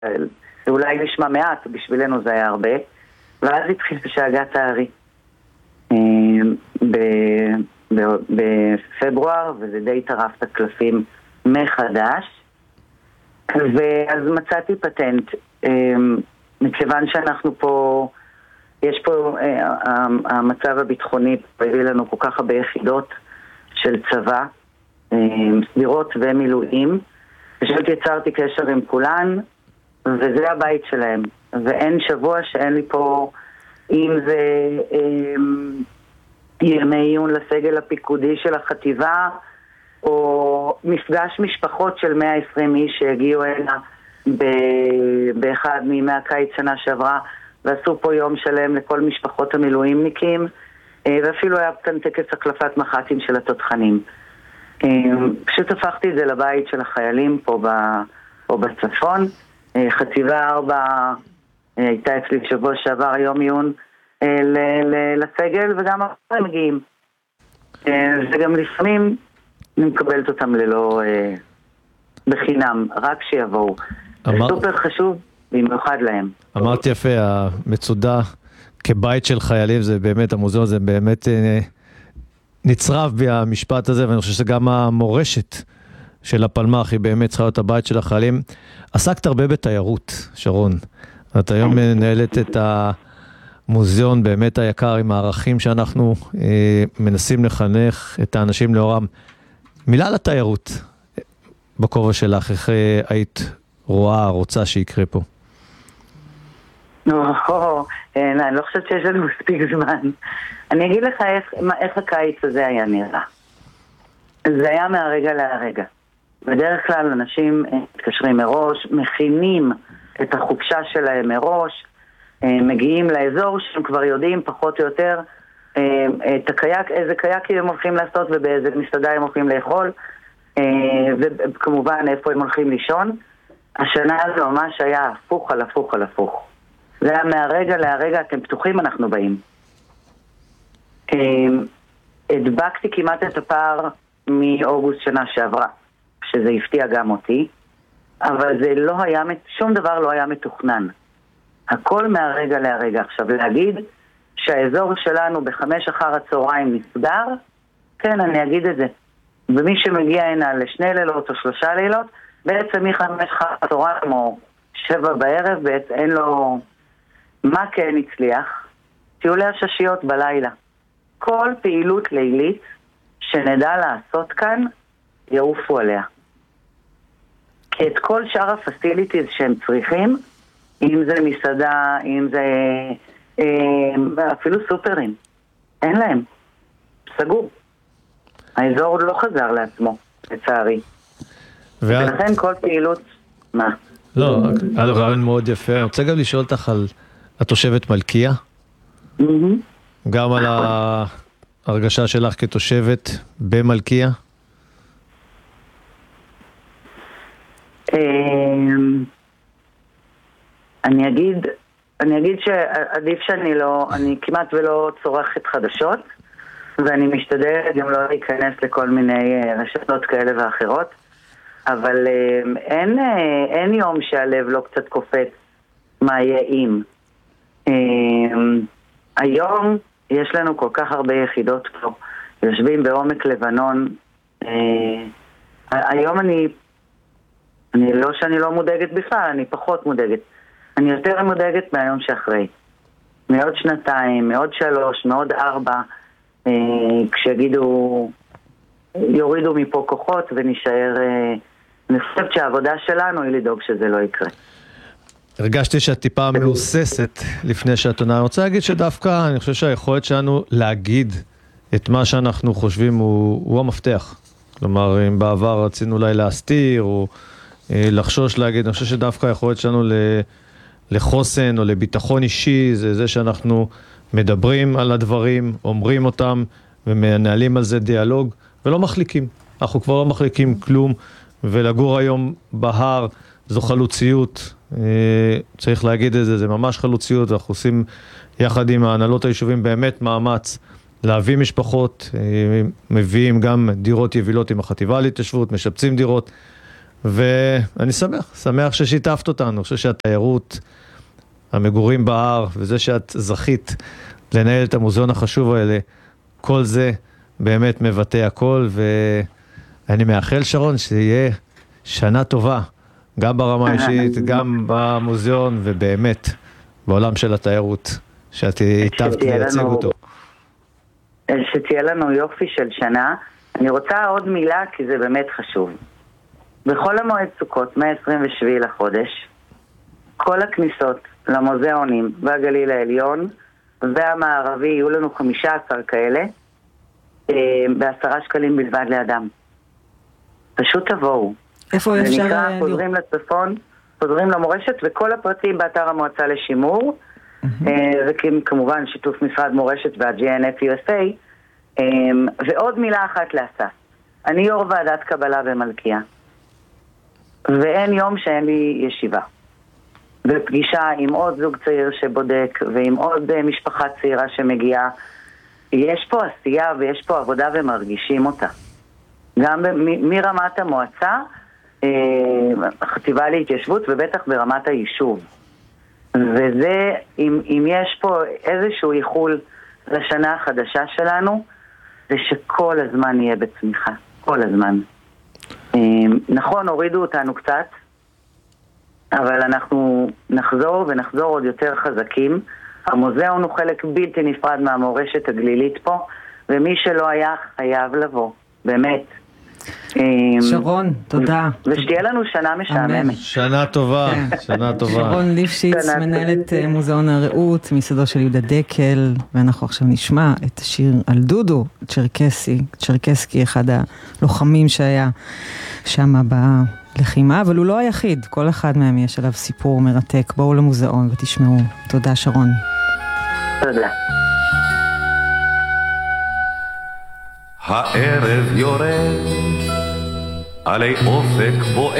זה אולי נשמע מעט, בשבילנו זה היה הרבה. ואז התחיל שאגת הארי. בפברואר, וזה די טרף את הקלפים מחדש. ואז מצאתי פטנט. מכיוון שאנחנו פה, יש פה, המצב הביטחוני הביא לנו כל כך הרבה יחידות של צבא, סדירות ומילואים. פשוט יצרתי קשר עם כולן, וזה הבית שלהם. ואין שבוע שאין לי פה, אם זה ימי עיון לסגל הפיקודי של החטיבה, או מפגש משפחות של 120 איש שהגיעו הנה באחד מימי הקיץ שנה שעברה, ועשו פה יום שלם לכל משפחות המילואימניקים, ואפילו היה כאן טקס הקלפת מח"טים של התותחנים. פשוט הפכתי את זה לבית של החיילים פה בצפון. חטיבה 4 הייתה אצלי בשבוע שעבר יום עיון לסגל, וגם הם מגיעים. וגם לפעמים אני מקבלת אותם ללא בחינם, רק שיבואו. זה סופר חשוב, במיוחד להם. אמרת יפה, המצודה כבית של חיילים, זה באמת, המוזיאון זה באמת נצרב בי המשפט הזה, ואני חושב שגם המורשת של הפלמ"ח היא באמת צריכה להיות הבית של החיילים. עסקת הרבה בתיירות, שרון. את היום מנהלת את המוזיאון באמת היקר עם הערכים שאנחנו מנסים לחנך את האנשים לאורם. מילה לתיירות בכובע שלך, איך היית רוצה שיקרה פה? אני לא חושבת שיש לנו מספיק זמן. אני אגיד לך איך הקיץ הזה היה נראה. זה היה מהרגע להרגע. בדרך כלל אנשים מתקשרים מראש, מכינים את החופשה שלהם מראש, מגיעים לאזור שהם כבר יודעים פחות או יותר את הקייק, איזה קייקים הם הולכים לעשות ובאיזה מסעדה הם הולכים לאכול, וכמובן איפה הם הולכים לישון. השנה הזו ממש היה הפוך על הפוך על הפוך. זה היה מהרגע להרגע, אתם פתוחים, אנחנו באים. הדבקתי כמעט את הפער מאוגוסט שנה שעברה, שזה הפתיע גם אותי, אבל זה לא היה, שום דבר לא היה מתוכנן. הכל מהרגע להרגע. עכשיו להגיד שהאזור שלנו ב5 אחר הצהריים נסגר, כן, אני אגיד את זה. ומי שמגיע הנה לשני לילות או 3 לילות, בעצם מ5 אחר הצהריים או 7 בערב, בעצם אין לו מה כן הצליח, טיולי הששיות בלילה. כל פעילות לילית שנדע לעשות כאן, יעופו עליה. כי את כל שאר הפסיליטיז שהם צריכים, אם זה מסעדה, אם זה אפילו סופרים, אין להם. סגור. האזור עוד לא חזר לעצמו, לצערי. ולכן כל פעילות, מה? לא, היה לו רעיון מאוד יפה. אני רוצה גם לשאול אותך על התושבת מלכיה. גם על ההרגשה שלך כתושבת במלכיה. אני אגיד שעדיף אני כמעט ולא צורכת חדשות, ואני משתדלת גם לא להיכנס לכל מיני רשתות כאלה ואחרות, אבל אין יום שהלב לא קצת קופץ מה יהיה אם. היום יש לנו כל כך הרבה יחידות פה, יושבים בעומק לבנון. היום אני לא שאני לא מודאגת בכלל, אני פחות מודאגת. אני יותר מודאגת מהיום שאחרי. מעוד 2, מעוד 3, מעוד 4, כשיגידו, יורידו מפה כוחות ונשאר, אני חושבת שהעבודה שלנו היא לדאוג שזה לא יקרה. הרגשתי שאת טיפה מאוססת לפני שאת עונה. אני רוצה להגיד שדווקא, אני חושב שהיכולת שלנו להגיד את מה שאנחנו חושבים הוא המפתח. כלומר, אם בעבר רצינו אולי להסתיר או לחשוש להגיד, אני חושב שדווקא היכולת שלנו לחוסן או לביטחון אישי, זה שאנחנו מדברים על הדברים, אומרים אותם ומנהלים על זה דיאלוג, ולא מחליקים. אנחנו כבר לא מחליקים כלום, ולגור היום בהר זו חלוציות, צריך להגיד את זה, זה ממש חלוציות, אנחנו עושים יחד עם ההנהלות היישובים באמת מאמץ להביא משפחות, מביאים גם דירות יבילות עם החטיבה להתיישבות, משפצים דירות, ואני שמח ששיתפת אותנו. אני חושב שהתיירות, המגורים בהר, וזה שאת זכית לנהל את המוזיאון החשוב האלה, כל זה באמת מבטא הכל, ואני מאחל, שרון, שיהיה שנה טובה, גם ברמה האישית, גם במוזיאון, ובאמת בעולם של התיירות, שאת היטבת לייצג אותו. שתהיה לנו יופי של שנה. אני רוצה עוד מילה, כי זה באמת חשוב. בכל המועד סוכות, 127 לחודש, כל הכניסות למוזיאונים והגליל העליון והמערבי, יהיו לנו 15 כאלה, ב10 שקלים בלבד לאדם. פשוט תבואו. איפה אפשר זה נקרא חוזרים לצפון, חוזרים למורשת, וכל הפרטים באתר המועצה לשימור, וכמובן שיתוף משרד מורשת וה-GNF USA. ועוד מילה אחת לעשה. אני יו"ר ועדת קבלה במלכיה, ואין יום שאין לי ישיבה ופגישה עם עוד זוג צעיר שבודק ועם עוד משפחה צעירה שמגיעה. יש פה עשייה ויש פה עבודה ומרגישים אותה, גם מרמת המועצה, החטיבה להתיישבות, ובטח ברמת היישוב. וזה, אם יש פה איזשהו ייחול לשנה החדשה שלנו, זה שכל הזמן נהיה בצמיחה, כל הזמן. נכון, הורידו אותנו קצת, אבל אנחנו נחזור ונחזור עוד יותר חזקים. המוזיאון הוא חלק בלתי נפרד מהמורשת הגלילית פה, ומי שלא היה חייב לבוא, באמת. שרון, תודה. ושתהיה לנו שנה משעממת. שנה טובה, שנה טובה. שרון ליפשיץ, מנהלת מוזיאון הרעות, מסעדו של יהודה דקל, ואנחנו עכשיו נשמע את השיר על דודו צ'רקסקי, אחד הלוחמים שהיה שם בלחימה, אבל הוא לא היחיד, כל אחד מהם יש עליו סיפור מרתק. בואו למוזיאון ותשמעו. תודה, שרון. תודה. הערב יורד עלי אופק בוער